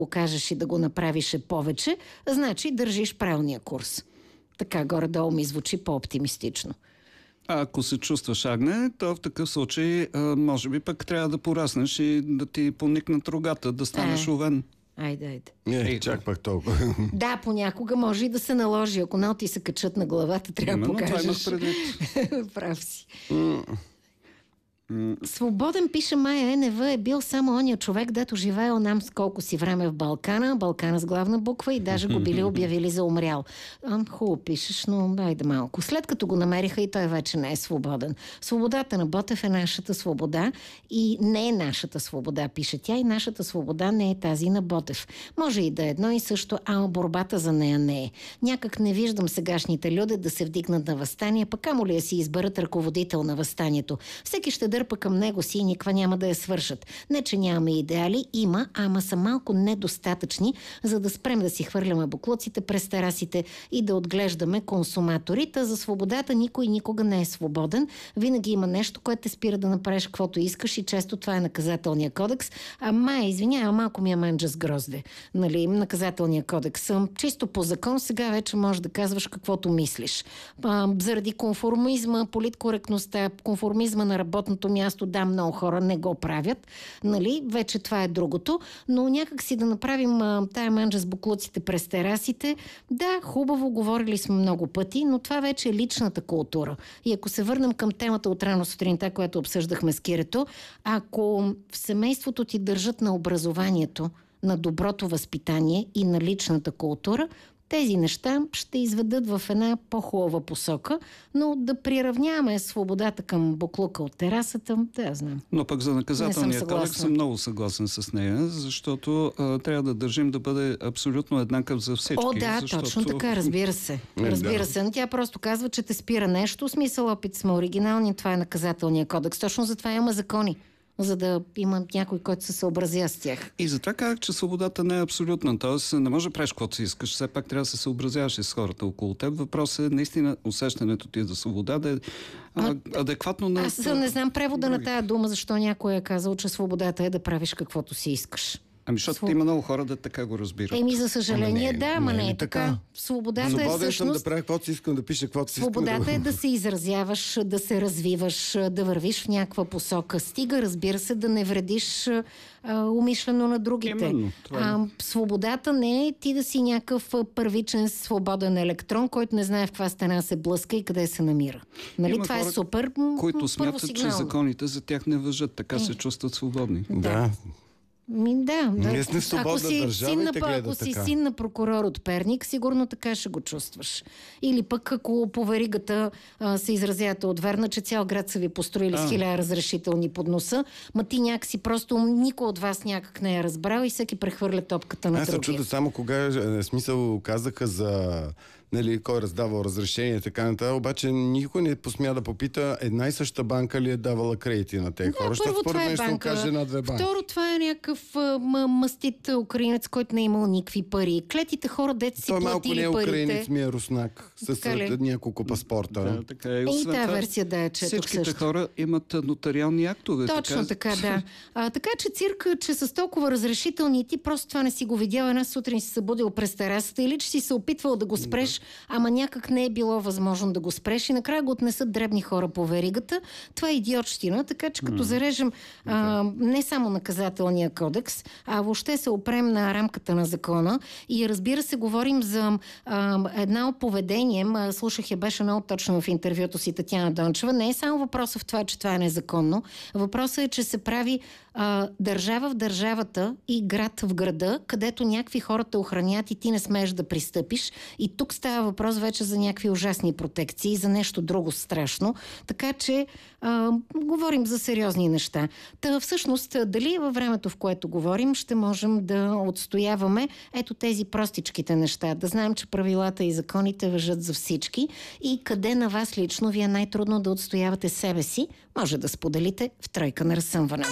окажеш и да го направиш повече, значи държиш правилния курс. Така горе-долу ми звучи по-оптимистично. А ако се чувстваш агне, то в такъв случай може би пък трябва да пораснеш и да ти поникнат рогата, да станеш овен. Айде. Не, чак пак толкова. Да, понякога може и да се наложи. Ако ноти се качат на главата, трябва да покажеш. Това имах предвид. Прав си. Свободен, пише Майя Енева, е бил само ония човек, дето живеел нам с колко си време в Балкана с главна буква и даже го били обявили за умрял. Хубаво пишеш, но айде малко. След като го намериха и той вече не е свободен. Свободата на Ботев е нашата свобода и не е нашата свобода, пише тя, и нашата свобода не е тази на Ботев. Може и да е едно и също, а борбата за нея не е. Някак не виждам сегашните люди да се вдигнат на въстание, пък камо ли да си изберат ръководител на въстанието. Всеки ще дърпа към него си и никога няма да я свършат. Не, че нямаме идеали, има, ама са малко недостатъчни, за да спрем да си хвърляме боклуците през терасите и да отглеждаме консуматорите. За свободата никой никога не е свободен. Винаги има нещо, което те спира да направиш каквото искаш и често това е наказателния кодекс. Извинявай, малко ми е манджа с грозде. Нали, наказателния кодекс. Чисто по закон сега вече можеш да казваш каквото мислиш. Заради конформизма, политкоректността, конформизма на работното място, да, много хора не го правят, нали, вече това е другото, но някак си да направим тая манджа с боклуците през терасите, да, хубаво, говорили сме много пъти, но това вече е личната култура. И ако се върнем към темата от рано сутринта, която обсъждахме с Кирето, ако в семейството ти държат на образованието, на доброто възпитание и на личната култура, тези неща ще изведат в една по-хубава посока, но да приравняваме свободата към боклука от терасата, да я знам. Но пък за наказателния кодекс съм много съгласен с нея, защото трябва да държим да бъде абсолютно еднакъв за всички. О, да, защото... точно така, разбира се. Разбира се, но тя просто казва, че те спира нещо, в смисъл опит сме оригинални, това е наказателния кодекс. Точно затова има закони, за да има някой, който се съобразя с тях. И затова казах, че свободата не е абсолютна. Тоест не може да правиш каквото си искаш. Все пак трябва да се съобразяваш с хората около теб. Въпросът е наистина усещането ти за свобода да е адекватно на... Аз не знам превода на тая дума, защо някой е казал, че свободата е да правиш каквото си искаш. Защото има много хора да така го разбират. За съжаление, не е така. Свободата е всъщност... съм да правя каквото си искам, да пиша каквото си искам. Свободата е да се изразяваш, да се развиваш, да вървиш в някаква посока. Стига, разбира се, да не вредиш умишлено на другите. Именно, свободата не е ти да си някакъв първичен свободен електрон, който не знае в каква стена се блъска и къде се намира. Нали? Това е супер. Които смятат, че законите за тях не важат, така се чувстват свободни. Да. Ние сме свободна държава и те гледат ако си син на прокурор от Перник, сигурно така ще го чувстваш. Или пък ако по веригата се изразявате от Верна, че цял град са ви построили с 1000 разрешителни под носа, ма ти някакси просто никой от вас някак не е разбрал и всеки прехвърля топката на другия. Аз се чуда само кога смисъл казаха за кой раздавал разрешение и така нататък, обаче никой не посмя да попита една и съща банка ли е давала кредити на тези хора. Първо това е банка. Второ, това е някакъв мастит украинец, който не е имал никакви пари. Клетите хора, деца си платили парите. Той малко не е украинец, ми е руснак с няколко паспорта. Да, така е. И тази версия да е, че всичките хора имат нотариални актове. Точно така, да. Така че цирка, че с толкова разрешителни и ти просто това не си го видял. Една сутрин си събудил през терасата или че си се опитвал да го спреш, ама някак не е било възможно да го спреш и накрая го отнесат дребни хора по веригата. Това е идиотщина, така че като зарежем не само наказателния кодекс, а въобще се опрем на рамката на закона и разбира се, говорим за едно поведение, слушах я, беше много точно в интервюто си Татяна Дончева, не е само въпросът в това, че това е незаконно. Въпросът е, че се прави държава в държавата и град в града, където някакви хора те охранят и ти не смееш да пристъпиш. И тук става въпрос вече за някакви ужасни протекции, за нещо друго страшно. Така че говорим за сериозни неща. Та всъщност, дали във времето, в което говорим, ще можем да отстояваме ето тези простичките неща. Да знаем, че правилата и законите важат за всички и къде на вас лично ви е най-трудно да отстоявате себе си, може да споделите в Тройка на разсъмване.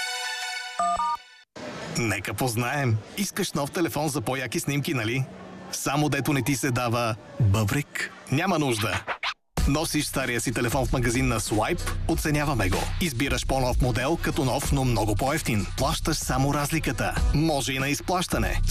Нека познаем. Искаш нов телефон за по-яки снимки, нали? Само дето не ти се дава бъбрик? Няма нужда. Носиш стария си телефон в магазин на Swipe? Оценяваме го. Избираш по-нов модел като нов, но много по-евтин. Плащаш само разликата. Може и на изплащане.